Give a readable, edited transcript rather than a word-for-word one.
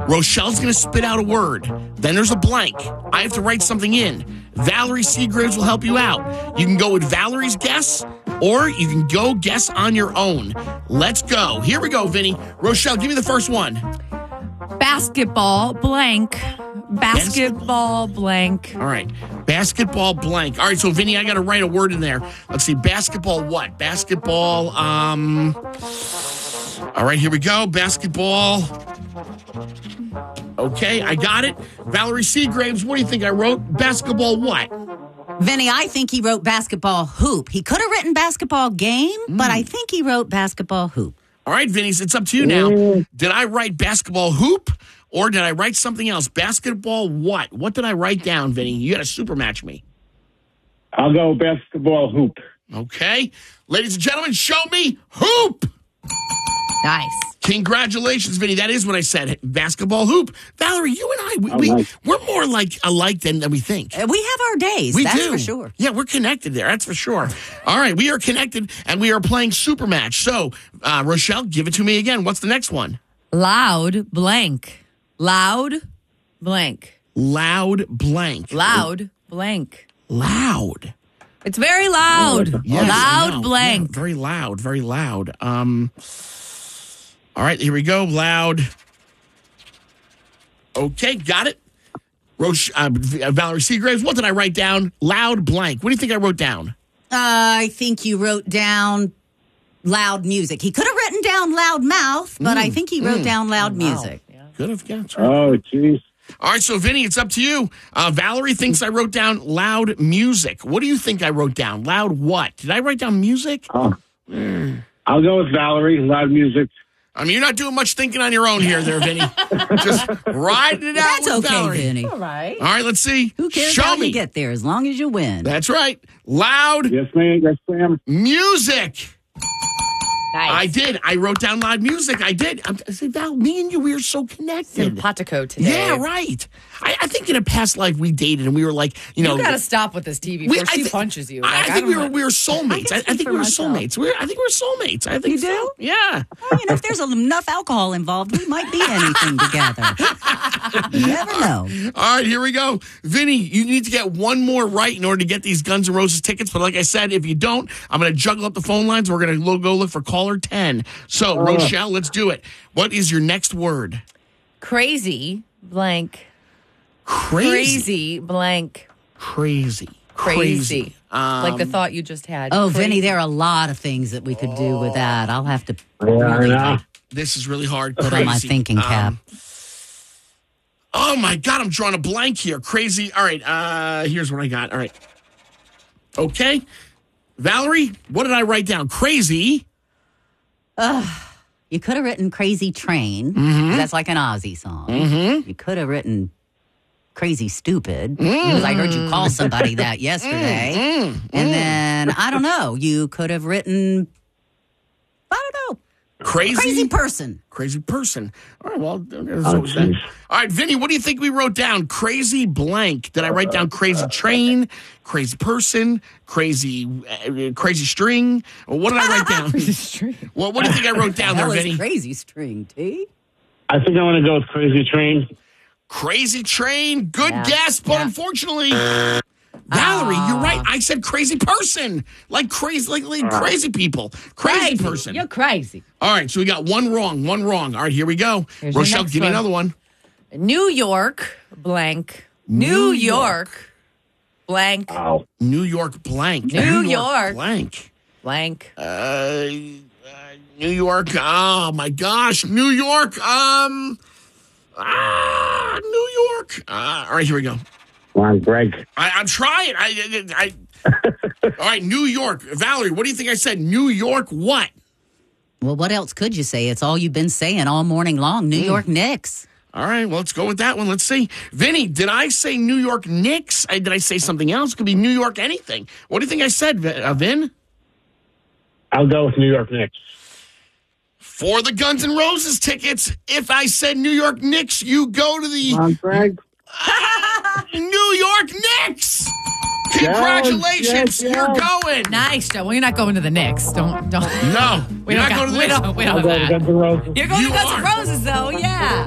Rochelle's going to spit out a word. Then there's a blank. I have to write something in. Valerie Seagraves will help you out. You can go with Valerie's guess, or you can go guess on your own. Let's go. Here we go, Vinny. Rochelle, give me the first one. Basketball blank. Basketball blank. All right. Basketball blank. All right, so Vinny, I got to write a word in there. Let's see. Basketball what? Basketball, all right, here we go. Basketball. Okay, I got it. Valerie Seagraves, what do you think I wrote? Basketball what? Vinny, I think he wrote basketball hoop. He could have written basketball game, but I think he wrote basketball hoop. All right, Vinny, it's up to you now. Did I write basketball hoop or did I write something else? Basketball what? What did I write down, Vinny? You got to super match me. I'll go basketball hoop. Okay. Ladies and gentlemen, show me hoop. Nice. Congratulations, Vinny. That is what I said. Basketball hoop. Valerie, you and I, we're more like alike than we think. We have our days. That's for sure. Yeah, we're connected there. That's for sure. All right, we are connected, and we are playing Super Match. So, Rochelle, give it to me again. What's the next one? Loud blank. Loud blank. Loud blank. Loud blank. Loud. It's very loud. Yes, loud blank. Yeah, very loud. Very loud. All right, here we go. Loud. Okay, got it. Valerie Seagraves, what did I write down? Loud blank. What do you think I wrote down? I think you wrote down loud music. He could have written down loud mouth, but I think he wrote down loud music. Yeah. Could have, yeah. That's right. Oh, jeez. All right, so Vinny, it's up to you. Valerie thinks I wrote down loud music. What do you think I wrote down? Loud what? Did I write down music? I'll go with Valerie. Loud music. I mean, you're not doing much thinking on your own here, there, Vinny. Just riding it out That's with okay, Valerie. Vinny. All right. All right, let's see. Who cares Show how me. you get there as long as you win? That's right. Loud Yes, ma'am. Yes, ma'am. music. Nice. I did. I wrote down loud music. I did. I said, Val, me and you, we are so connected. Simpatico today. Yeah, right. I think in a past life we dated and we were like, you know. You got to stop with this TV before she punches you. I think we were soulmates. I think we were myself. soulmates. I think we were soulmates. I think You so. do? Yeah. Well, if there's enough alcohol involved, we might be anything together. You never know. All right, here we go. Vinny, you need to get one more right in order to get these Guns N' Roses tickets. But like I said, if you don't, I'm going to juggle up the phone lines. We're going to go look for caller 10. So, Rochelle, let's do it. What is your next word? Crazy blank. Crazy. Blank. Crazy. Like the thought you just had. Oh, Crazy. Vinny, there are a lot of things that we could do with that. I'll have to This is really hard. put on my thinking cap. Oh, my God. I'm drawing a blank here. Crazy. All right. Here's what I got. All right. Okay. Valerie, what did I write down? Crazy. You could have written Crazy Train. That's like an Ozzy song. You could have written Crazy Stupid, because I heard you call somebody that yesterday. And then, I don't know, you could have written, I don't know, Crazy Person. Crazy person. All right, well, jeez. all right, Vinny, what do you think we wrote down? Crazy blank. Did I write down crazy train, crazy person, crazy string? Or what did I write down? What do you think I wrote down there, That was Vinny? Crazy String, T. I think I want to go with Crazy Train. Crazy train. Good Yeah. guess, but unfortunately, Valerie, you're right. I said crazy person, like crazy people, crazy person. You're crazy. All right, so we got one wrong. All right, here we go. Here's your Rochelle, next give me one. another one. New York blank. New York blank. Wow. New York blank. New York. blank. Blank. New York. Oh my gosh, New York. New York. All right, here we go. Come on, Greg. I'm trying. All right, New York. Valerie, what do you think I said? New York what? Well, what else could you say? It's all you've been saying all morning long. New York Knicks. All right, well, let's go with that one. Let's see. Vinny, did I say New York Knicks? Did I say something else? It could be New York anything. What do you think I said, Vin? I'll go with New York Knicks. For the Guns N' Roses tickets, if I said New York Knicks, you go to the Come on, Greg. New York Knicks. Congratulations, yes. you're going. Nice, Joe. Well, you're not going to the Knicks. Don't. No, We you're don't not going to the Knicks. We don't I'll have go with that. Guns N' Roses. You're going You to Guns N' are. Roses, though. Yeah.